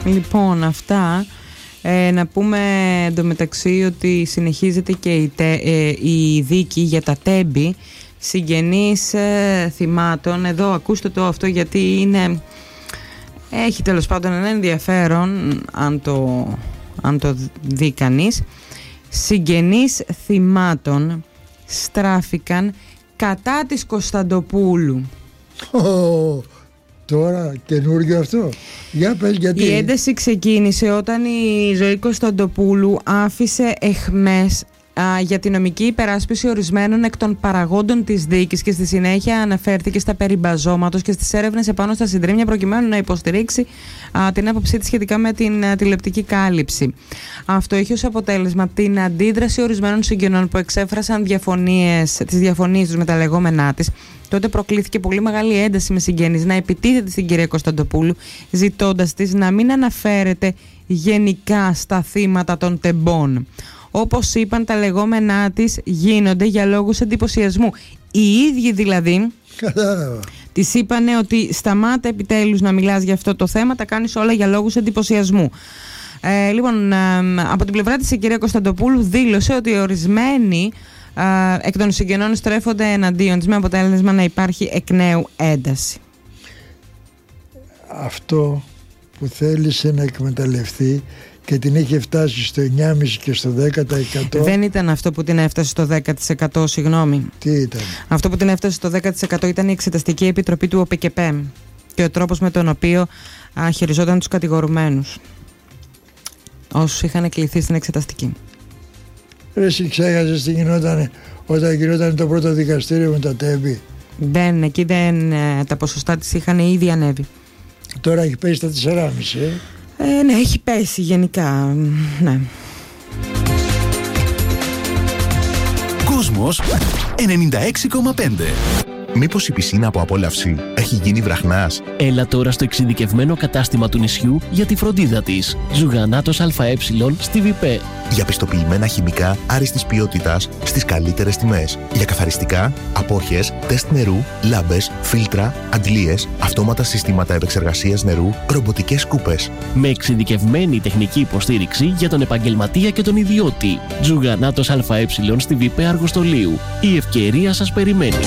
Λοιπόν, αυτά. Να πούμε εντωμεταξύ ότι συνεχίζεται και η δίκη για τα τέμπη συγγενείς θυμάτων. Εδώ ακούστε το αυτό, γιατί έχει τέλος πάντων ένα ενδιαφέρον αν το δει κανείς. Συγγενείς θυμάτων στράφηκαν κατά της Κωνσταντοπούλου. Τώρα καινούργιο αυτό. Για πες γιατί. Η ένταση ξεκίνησε όταν η Ζωή Κωνσταντοπούλου άφησε εχμές για τη νομική υπεράσπιση ορισμένων εκ των παραγόντων της δίκης και στη συνέχεια αναφέρθηκε στα περί μπαζώματος και στις έρευνες επάνω στα συντρίμμια προκειμένου να υποστηρίξει την άποψή της σχετικά με την τηλεοπτική κάλυψη. Αυτό είχε ως αποτέλεσμα την αντίδραση ορισμένων συγγενών που εξέφρασαν τις διαφωνίες τους με τα λεγόμενά της. Τότε προκλήθηκε πολύ μεγάλη ένταση με συγγενείς να επιτίθεται στην κυρία Κωνσταντοπούλου, ζητώντας της να μην αναφέρεται γενικά στα θύματα των τεμπών. Όπως είπαν, τα λεγόμενά της γίνονται για λόγους εντυπωσιασμού. Οι ίδιοι δηλαδή της είπανε ότι σταμάτα επιτέλους να μιλάς για αυτό το θέμα, τα κάνεις όλα για λόγους εντυπωσιασμού. Λοιπόν, από την πλευρά της η κυρία Κωνσταντοπούλου δήλωσε ότι ορισμένοι εκ των συγγενών στρέφονται εναντίον της, με αποτέλεσμα να υπάρχει εκ νέου ένταση. Αυτό που θέλησε να εκμεταλλευτεί και την είχε φτάσει στο 9,5% και στο 10%. Δεν ήταν αυτό που την έφτασε στο 10%, συγγνώμη. Τι ήταν? Αυτό που την έφτασε στο 10% ήταν η Εξεταστική Επιτροπή του ΟΠΚΠ και ο τρόπος με τον οποίο χειριζόταν τους κατηγορουμένους, όσους είχαν κληθεί στην εξεταστική. Εσύ ξέχασες τι γινόταν όταν γινόταν το πρώτο δικαστήριο με τα τέμπη? Εκεί τα ποσοστά της είχαν ήδη ανέβει. Τώρα έχει πέσει στα 4,5%. Ναι, έχει πέσει γενικά, ναι. Κόσμος 96,5. Μήπως η πισίνα από απόλαυση έχει γίνει βραχνάς? Έλα τώρα στο εξειδικευμένο κατάστημα του νησιού για τη φροντίδα της. Ζουγανάτος ΑΕ στη ΒΙΠΕ. Για πιστοποιημένα χημικά άριστης ποιότητας στις καλύτερες τιμές. Για καθαριστικά, απόχες, τεστ νερού, λάμπες, φίλτρα, αντλίες, αυτόματα συστήματα επεξεργασίας νερού, ρομποτικές σκούπες. Με εξειδικευμένη τεχνική υποστήριξη για τον επαγγελματία και τον ιδιώτη. Ζουγανάτος ΑΕ στη ΒΙΠΕ Αργοστολίου. Η ευκαιρία σας περιμένει.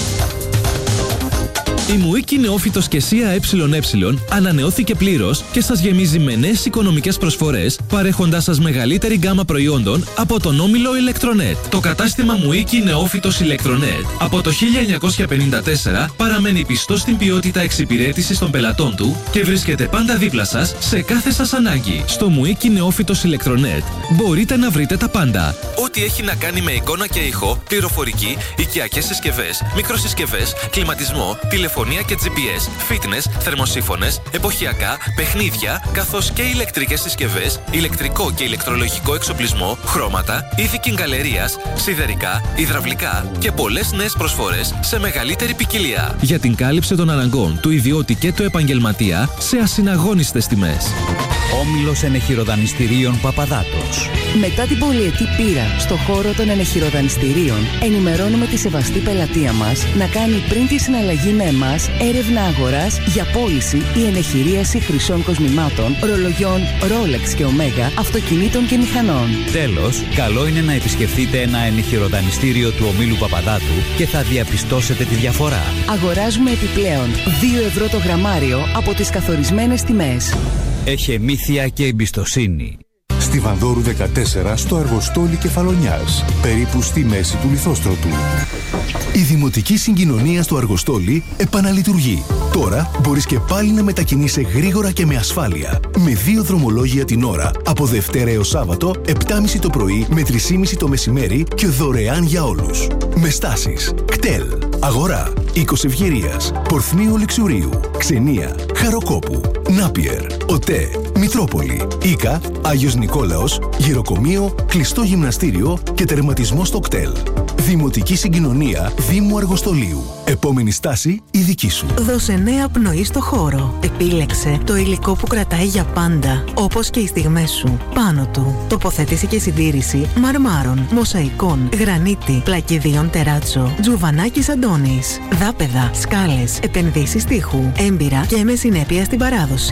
Η Μουίκη Νεόφυτος και ΣΥΑ ΕΕ ανανεώθηκε πλήρως και σας γεμίζει με νέες οικονομικές προσφορές, παρέχοντάς σας μεγαλύτερη γκάμα προϊόντων από τον όμιλο Electronet. Το κατάστημα Μουίκη Νεόφυτος Electronet από το 1954 παραμένει πιστό στην ποιότητα εξυπηρέτησης των πελατών του και βρίσκεται πάντα δίπλα σας σε κάθε σας ανάγκη. Στο Μουίκη Νεόφυτος Electronet μπορείτε να βρείτε τα πάντα. Ό,τι έχει να κάνει με εικόνα και ήχο, πληροφορική, οικιακές συσκευές, μικροσυσκευές, κλιματισμό, τηλεφωνία και GPS, fitness, θερμοσύφωνες, εποχιακά, παιχνίδια, καθώς και ηλεκτρικές συσκευές, ηλεκτρικό και ηλεκτρολογικό εξοπλισμό, χρώματα, είδη κιγκαλερίας, σιδερικά, υδραυλικά και πολλές νέες προσφορές σε μεγαλύτερη ποικιλία. Για την κάλυψη των αναγκών του ιδιώτη και του επαγγελματία σε ασυναγώνιστες τιμές. Όμιλος Ενεχειροδανιστηρίων Παπαδάτος. Μετά την πολυετή πείρα στο χώρο των ενεχειροδανιστηρίων, ενημερώνουμε τη σεβαστή πελατεία μας να κάνει πριν τη συναλλαγή με εμάς έρευνα αγοράς για πώληση ή ενεχειρίαση χρυσών κοσμημάτων, ρολογιών Rolex και Omega, αυτοκινήτων και μηχανών. Τέλος, καλό είναι να επισκεφτείτε ένα ενεχειροδανιστήριο του ομίλου Παπαδάτου και θα διαπιστώσετε τη διαφορά. Αγοράζουμε επιπλέον 2 ευρώ το γραμμάριο από τις καθορισμένες τιμές. Έχει εμήθεια και εμπιστοσύνη. Στη Βανδόρου 14 στο Αργοστόλι Κεφαλονιάς, περίπου στη μέση του Λιθόστρωτου. Η Δημοτική Συγκοινωνία στο Αργοστόλι επαναλειτουργεί. Τώρα μπορείς και πάλι να μετακινείσαι γρήγορα και με ασφάλεια. Με 2 δρομολόγια την ώρα, από Δευτέρα έως Σάββατο, 7.30 το πρωί με 3.30 το μεσημέρι και δωρεάν για όλους. Με στάσεις κτέλ, Αγορά, Οίκος Ευγερίας, Πορθμίου Λιξουρίου, Ξενία, Χαροκόπου, Νάπιερ, ΟΤΕ, Μητρόπολη, Ίκα, Άγιος Νικόλαος, Γεροκομείο, κλειστό γυμναστήριο και τερματισμό στο κτέλ. Δημοτική Συγκοινωνία Δήμου Αργοστολίου. Επόμενη στάση η δική σου. Δώσε νέα πνοή στο χώρο. Επίλεξε το υλικό που κρατάει για πάντα, όπως και οι στιγμές σου. Πάνω του, τοποθέτηση και συντήρηση μαρμάρων, μοσαϊκών, γρανίτη, πλακιδίων τεράτσο, Τζουβανάκης Αντώνης, δάπεδα, σκάλες, επενδύσεις τείχου, έμπειρα και με συνέπεια στην παράδοση.